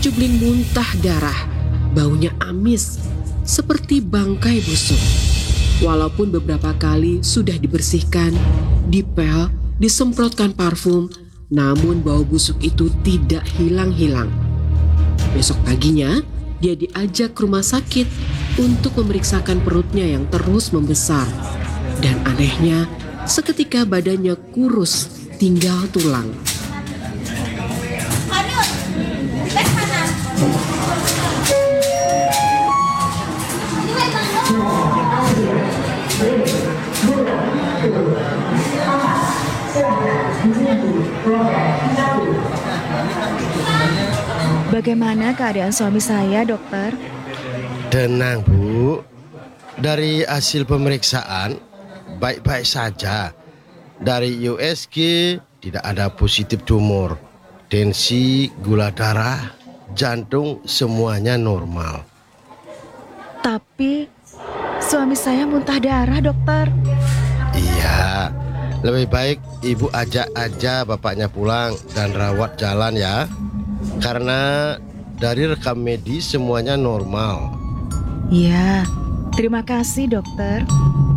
Jubling muntah darah. Baunya amis, seperti bangkai busuk. Walaupun beberapa kali sudah dibersihkan, dipel, disemprotkan parfum, namun bau busuk itu tidak hilang-hilang. Besok paginya, dia diajak ke rumah sakit untuk memeriksakan perutnya yang terus membesar. Dan anehnya, seketika badannya kurus, tinggal tulang. Bagaimana keadaan suami saya, dokter? Tenang, Bu. Dari hasil pemeriksaan, baik-baik saja. Dari USG, tidak ada positif tumor. Tensi, gula darah, jantung, semuanya normal. Tapi suami saya muntah darah, dokter. Iya, lebih baik Ibu ajak aja bapaknya pulang dan rawat jalan ya. Karena dari rekam medis semuanya normal. Ya, terima kasih, dokter.